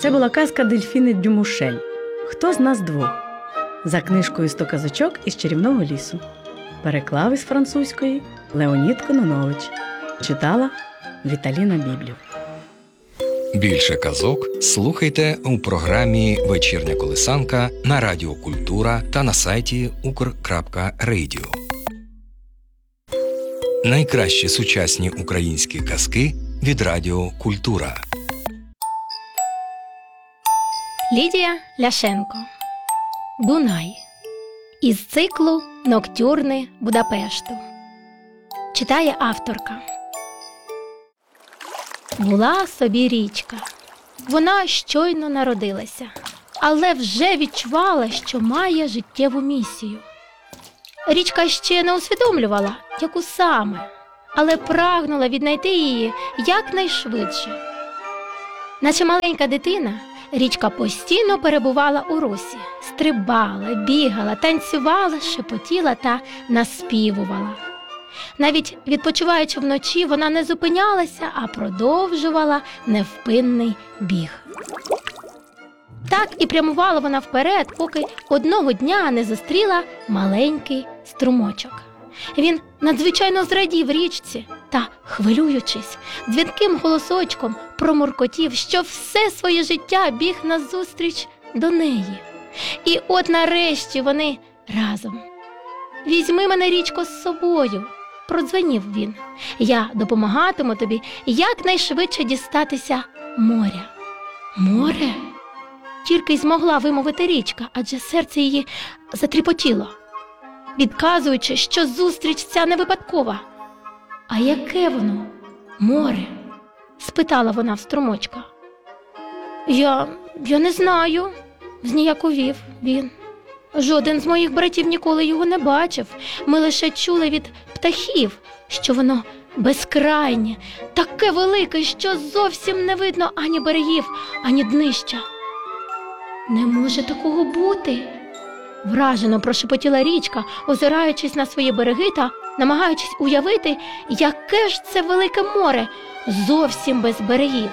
Це була казка Дельфіни Дюмушель «Хто з нас двох?» за книжкою «100 казочок із чарівного лісу». Переклав із французької Леонід Кононович. Читала Віталіна Біблів. Більше казок слухайте у програмі «Вечірня колисанка» на Радіо Культура та на сайті ukr.radio. Найкращі сучасні українські казки від Радіо Культура. Лідія Ляшенко. Дунай. Із циклу «Ноктюрни Будапешту». Читає авторка. Була собі річка. Вона щойно народилася, але вже відчувала, що має життєву місію. Річка ще не усвідомлювала, яку саме, але прагнула віднайти її якнайшвидше. Наче маленька дитина, річка постійно перебувала у русі, стрибала, бігала, танцювала, шепотіла та наспівувала. Навіть відпочиваючи вночі, вона не зупинялася, а продовжувала невпинний біг. Так і прямувала вона вперед, поки одного дня не зустріла маленький струмочок. Він надзвичайно зрадів річці та, хвилюючись, дзвінким голосочком промуркотів, що все своє життя біг назустріч до неї. І от нарешті вони разом. «Візьми мене, річко, з собою», – продзвенів він. «Я допомагатиму тобі якнайшвидше дістатися моря». «Море?» – тільки й змогла вимовити річка, адже серце її затріпотіло, відказуючи, що зустріч ця не випадкова. «А яке воно? Море?» – спитала вона в струмочка. Я не знаю», – зніяковів він. «Жоден з моїх братів ніколи його не бачив. Ми лише чули від птахів, що воно безкрайнє, таке велике, що зовсім не видно ані берегів, ані днища». «Не може такого бути», – вражено прошепотіла річка, озираючись на свої береги та намагаючись уявити, яке ж це велике море, зовсім без берегів.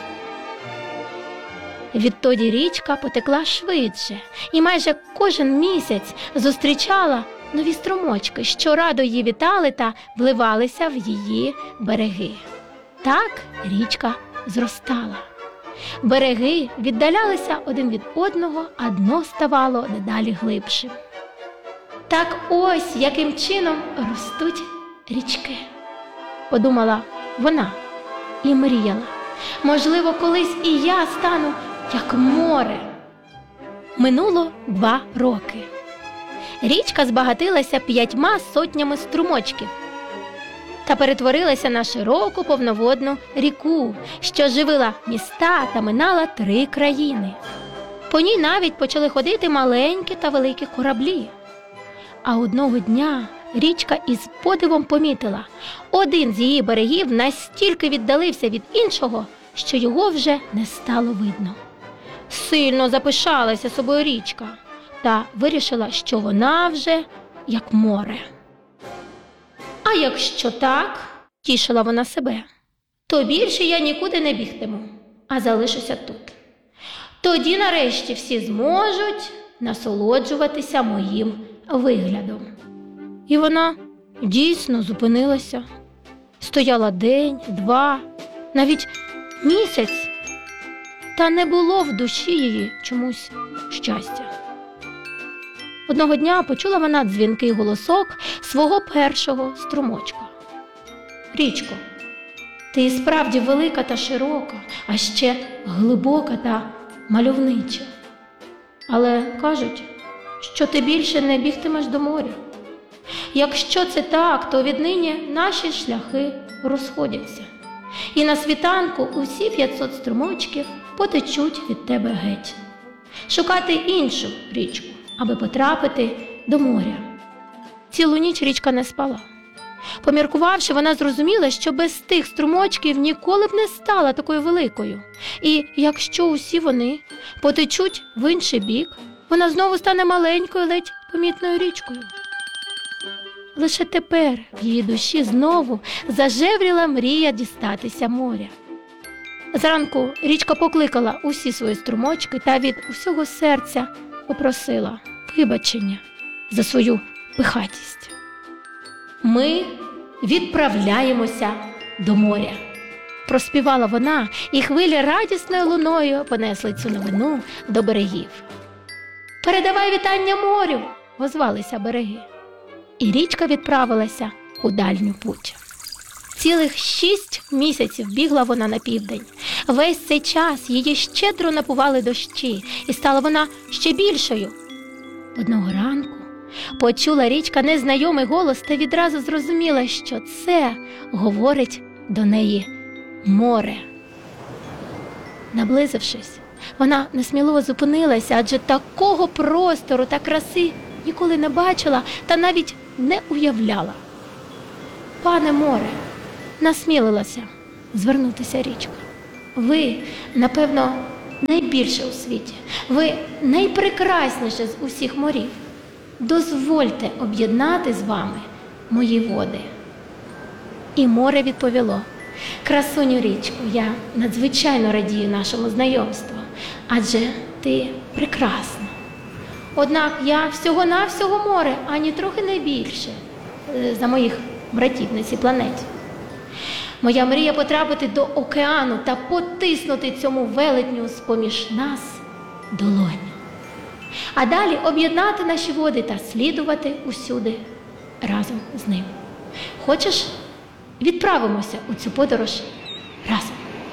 Відтоді річка потекла швидше і майже кожен місяць зустрічала нові струмочки, що радо її вітали та вливалися в її береги. Так річка зростала. Береги віддалялися один від одного, а дно ставало дедалі глибшим. Так ось яким чином ростуть річки, подумала вона і мріяла. Можливо, колись і я стану як море. Минуло 2 роки. Річка збагатилася 5 сотнями струмочків та перетворилася на широку повноводну ріку, що живила міста та минала 3 країни. По ній навіть почали ходити маленькі та великі кораблі. А одного дня річка із подивом помітила, один з її берегів настільки віддалився від іншого, що його вже не стало видно. Сильно запишалася собою річка та вирішила, що вона вже як море. «А якщо так, – тішила вона себе, – то більше я нікуди не бігтиму, а залишуся тут. Тоді нарешті всі зможуть насолоджуватися моїм виглядом». І вона дійсно зупинилася. Стояла день, 2, навіть місяць, та не було в душі її чомусь щастя. Одного дня почула вона дзвінкий голосок свого першого струмочка. «Річко, ти і справді велика та широка, а ще глибока та мальовнича. Але кажуть, що ти більше не бігтимеш до моря. Якщо це так, то віднині наші шляхи розходяться. І на світанку усі 500 струмочків потечуть від тебе геть. Шукати іншу річку, аби потрапити до моря». Цілу ніч річка не спала. Поміркувавши, вона зрозуміла, що без тих струмочків ніколи б не стала такою великою. І якщо усі вони потечуть в інший бік, вона знову стане маленькою, ледь помітною річкою. Лише тепер в її душі знову зажевріла мрія дістатися моря. Зранку річка покликала усі свої струмочки та від усього серця попросила вибачення за свою пихатість. «Ми відправляємося до моря», – проспівала вона, і хвилі радісною луною понесли цю новину до берегів. «Передавай вітання морю!» – озвалися береги. І річка відправилася у дальню путь. Цілих 6 місяців бігла вона на південь. Весь цей час її щедро напували дощі, і стала вона ще більшою. Одного ранку почула річка незнайомий голос та відразу зрозуміла, що це говорить до неї море. Наблизившись, вона несміливо зупинилася, адже такого простору та краси ніколи не бачила та навіть не уявляла. «Пане море», – насмілилася звернутися річка, – «ви, напевно, найбільше у світі, ви найпрекрасніше з усіх морів. Дозвольте об'єднати з вами мої води». І море відповіло: «Красуню річку, я надзвичайно радію нашому знайомству, адже ти прекрасна. Однак я всього-навсього море, ані трохи не більше за моїх братів на цій планеті. Моя мрія потрапити до океану та потиснути цьому велетню з-поміж нас долоню. А далі об'єднати наші води та слідувати усюди разом з ним. Хочеш, відправимося у цю подорож разом?»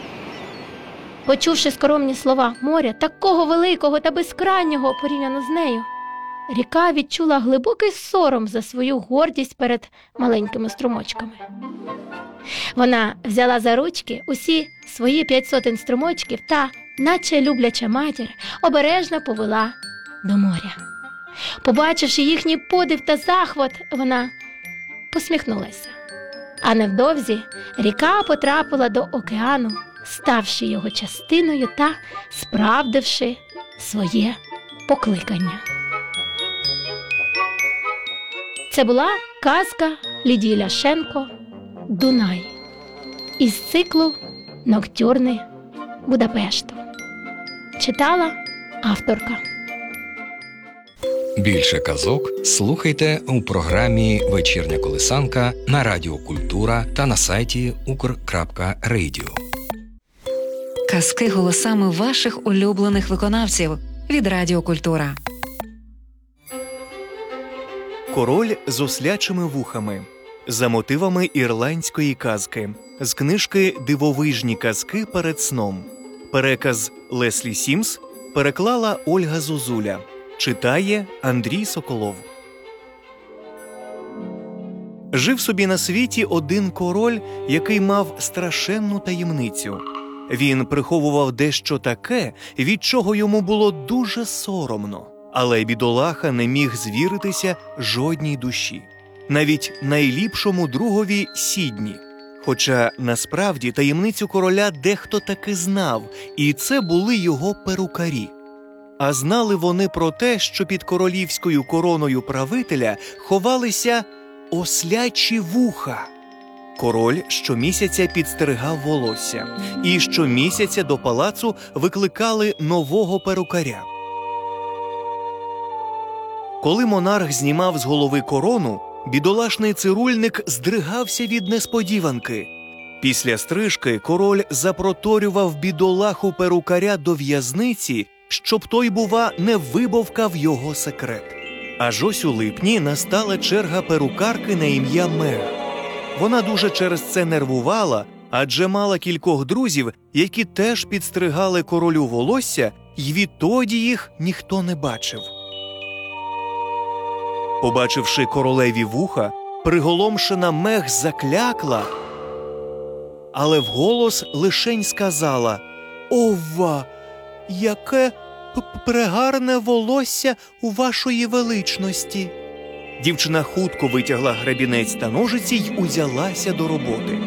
Почувши скромні слова моря, такого великого та безкрайнього порівняно з нею, ріка відчула глибокий сором за свою гордість перед маленькими струмочками. Вона взяла за ручки усі свої 500 струмочків та, наче любляча матір, обережно повела до моря. Побачивши їхній подив та захват, вона посміхнулася. А невдовзі ріка потрапила до океану, ставши його частиною та справдивши своє покликання. Це була казка Лідії Ляшенко «Дунай» із циклу «Ноктюрни Будапешту». Читала авторка. Більше казок слухайте у програмі «Вечірня колисанка» на Радіо Культура та на сайті ukr.radio. Казки голосами ваших улюблених виконавців від Радіо Культура. Король з ослячими вухами. За мотивами ірландської казки. З книжки «Дивовижні казки перед сном». Переказ Леслі Сімс. Переклала Ольга Зозуля. Читає Андрій Соколов. Жив собі на світі один король, який мав страшенну таємницю. Він приховував дещо таке, від чого йому було дуже соромно. Але бідолаха не міг звіритися жодній душі. Навіть найліпшому другові Сідні. Хоча, насправді, таємницю короля дехто таки знав, і це були його перукарі. А знали вони про те, що під королівською короною правителя ховалися ослячі вуха. Король щомісяця підстригав волосся, і щомісяця до палацу викликали нового перукаря. Коли монарх знімав з голови корону, бідолашний цирульник здригався від несподіванки. Після стрижки король запроторював бідолаху перукаря до в'язниці, щоб той, бува, не вибовкав його секрет. Аж ось у липні настала черга перукарки на ім'я Мег. Вона дуже через це нервувала, адже мала кількох друзів, які теж підстригали королю волосся, й відтоді їх ніхто не бачив. Побачивши королеві вуха, приголомшена Мег заклякла, але вголос лишень сказала: «Ова, яке прегарне волосся у вашої величності!» Дівчина хутко витягла гребінець та ножиці й узялася до роботи.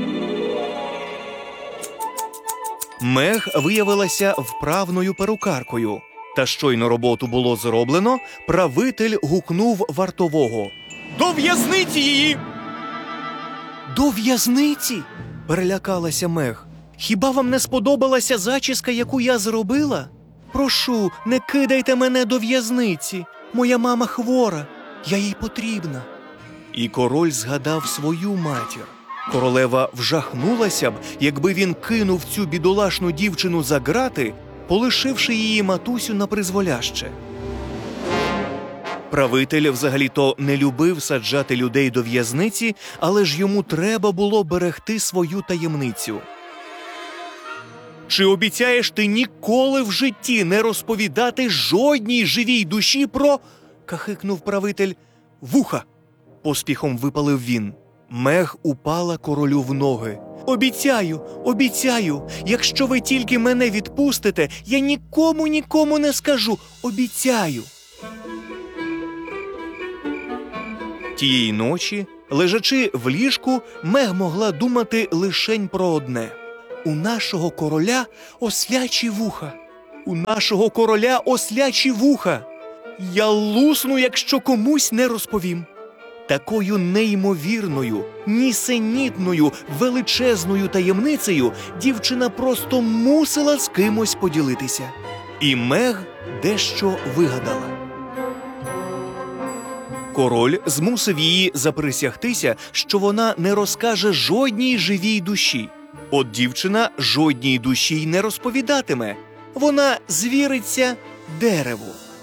Мег виявилася вправною перукаркою. Та щойно роботу було зроблено, правитель гукнув вартового: «До в'язниці її!» «До в'язниці?» – перелякалася Мег. Хіба вам не сподобалася зачіска, яку я зробила? Прошу, не кидайте мене до в'язниці. Моя мама хвора, я їй потрібна». І король згадав свою матір. Королева вжахнулася б, якби він кинув цю бідолашну дівчину за ґрати, полишивши її матусю на призволяще. Правитель взагалі-то не любив саджати людей до в'язниці, але ж йому треба було берегти свою таємницю. «Чи обіцяєш ти ніколи в житті не розповідати жодній живій душі про...» – кахикнув правитель. «Вуха!» – поспіхом випалив він. Мег упала королю в ноги. «Обіцяю, обіцяю, якщо ви тільки мене відпустите, я нікому не скажу, обіцяю». Тієї ночі, лежачи в ліжку, Мег могла думати лишень про одне. «У нашого короля ослячі вуха! У нашого короля ослячі вуха! Я лусну, якщо комусь не розповім». Такою неймовірною, нісенітною, величезною таємницею дівчина просто мусила з кимось поділитися. І Мег дещо вигадала. Король змусив її заприсягтися, що вона не розкаже жодній живій душі. От дівчина жодній душі й не розповідатиме. Вона звіриться дереву.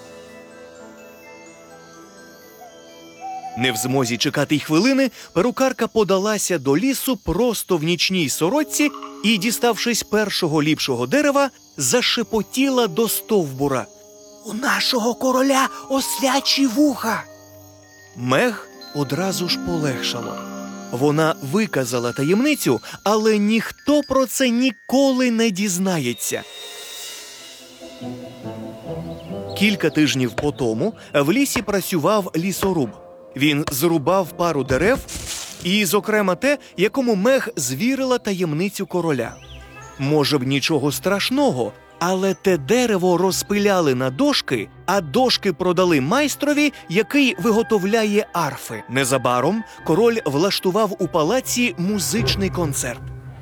Не в змозі чекати й хвилини, перукарка подалася до лісу просто в нічній сорочці і, діставшись першого ліпшого дерева, зашепотіла до стовбура. «У нашого короля ослячі вуха!» Мег одразу ж полегшало. Вона виказала таємницю, але ніхто про це ніколи не дізнається. Кілька тижнів потому в лісі працював лісоруб. Він зрубав пару дерев і, зокрема, те, якому Мег звірила таємницю короля. Може б, нічого страшного, але те дерево розпиляли на дошки, а дошки продали майстрові, який виготовляє арфи. Незабаром король влаштував у палаці музичний концерт.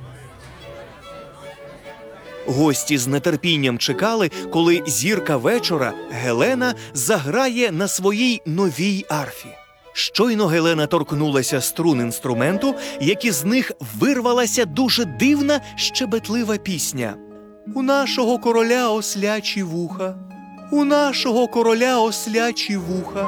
Гості з нетерпінням чекали, коли зірка вечора, Гелена, заграє на своїй новій арфі. Щойно Гелена торкнулася струн інструменту, як із них вирвалася дуже дивна, щебетлива пісня. «У нашого короля ослячі вуха, у нашого короля ослячі вуха».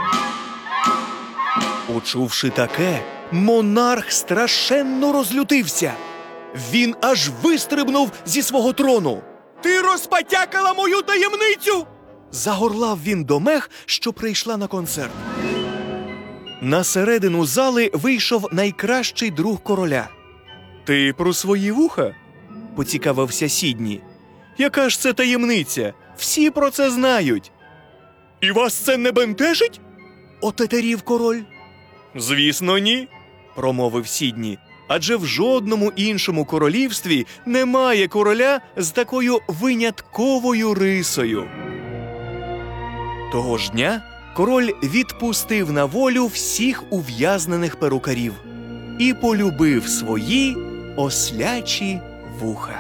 Почувши таке, монарх страшенно розлютився. Він аж вистрибнув зі свого трону. «Ти розпотякала мою таємницю!» Загорлав він до Мег, що прийшла на концерт. На середину зали вийшов найкращий друг короля. «Ти про свої вуха?» – поцікавився Сідні. «Яка ж це таємниця? Всі про це знають». «І вас це не бентежить?» – отетерів король. «Звісно, ні», – промовив Сідні. «Адже в жодному іншому королівстві немає короля з такою винятковою рисою». Того ж дня король відпустив на волю всіх ув'язнених перукарів і полюбив свої ослячі вуха.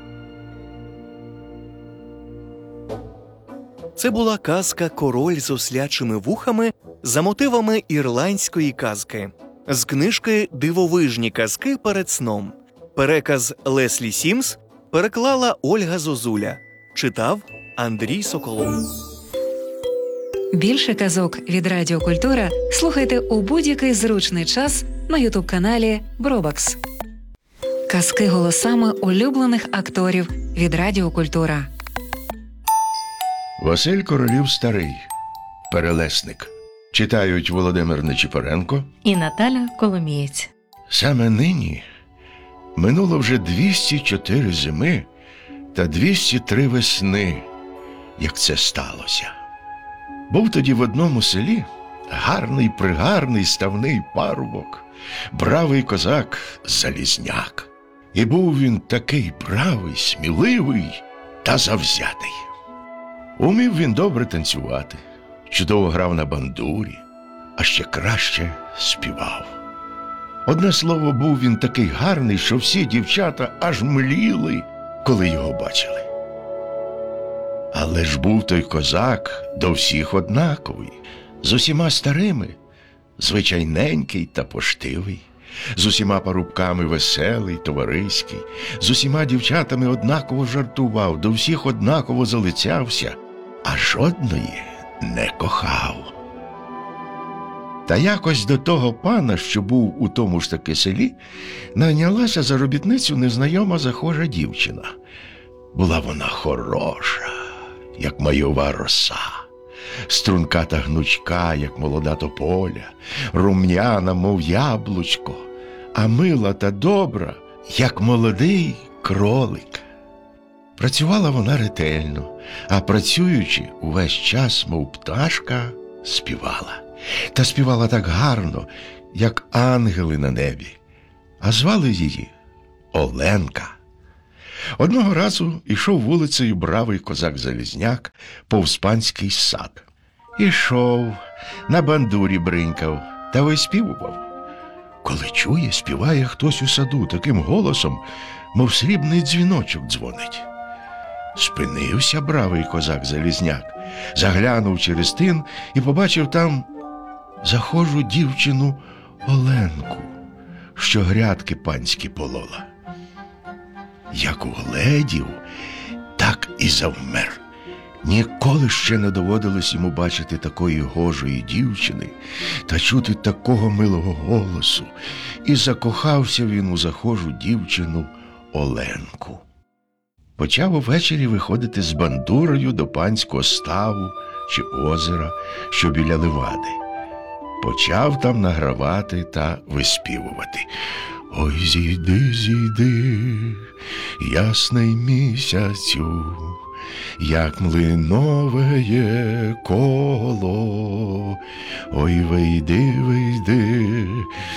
Це була казка «Король з ослячими вухами» за мотивами ірландської казки. З книжки «Дивовижні казки перед сном». Переказ Леслі Сімс, переклала Ольга Зозуля. Читав Андрій Соколов. Більше казок від Радіо Культура слухайте у будь-який зручний час на ютуб-каналі Бробакс. Казки голосами улюблених акторів від Радіо Культура. Василь Королів старий. Перелесник. Читають Володимир Нечіпоренко і Наталя Коломієць. Саме нині минуло вже 204 зими та 203 весни, як це сталося. Був тоді в одному селі гарний-пригарний ставний парубок, бравий козак Залізняк. І був він такий бравий, сміливий та завзятий. Умів він добре танцювати, чудово грав на бандурі, а ще краще співав. Одне слово, був він такий гарний, що всі дівчата аж мліли коли його бачили. Але ж був той козак до всіх однаковий, з усіма старими, звичайненький та поштивий, з усіма парубками веселий, товариський, з усіма дівчатами однаково жартував, до всіх однаково залицявся, а жодної не кохав. Та якось до того пана, що був у тому ж таки селі, найнялася за робітницю незнайома захожа дівчина. Була вона хороша, як майова роса, струнка та гнучка, як молода тополя, рум'яна, мов яблучко, а мила та добра, як молодий кролик. Працювала вона ретельно, а працюючи увесь час, мов пташка, співала. Та співала так гарно, як ангели на небі, а звали її Оленка. Одного разу ішов вулицею бравий козак-залізняк повз панський сад. Ішов, на бандурі бринькав та виспівував. Коли чує, співає хтось у саду таким голосом, мов срібний дзвіночок дзвонить. Спинився бравий козак-залізняк, заглянув через тин і побачив там захожу дівчину Оленку, що грядки панські полола. Як угледів, так і завмер. Ніколи ще не доводилось йому бачити такої гожої дівчини та чути такого милого голосу, і закохався він у захожу дівчину Оленку. Почав увечері виходити з бандурою до панського ставу чи озера, що біля Левади. Почав там награвати та виспівувати. Ой, зійди, зійди, ясний місяцю, як млинове є коло. Ой, вийди, вийди,